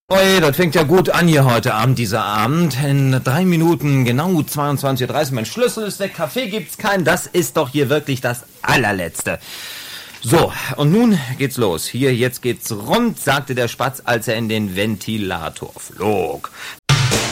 Oi, das fängt ja gut an hier heute Abend, dieser Abend. In 3 Minuten, genau 22:30 Uhr. Mein Schlüssel ist weg, Kaffee gibt's keinen. Das ist doch hier wirklich das Allerletzte. So, und nun geht's los. Hier, jetzt geht's rund, sagte der Spatz, als er in den Ventilator flog.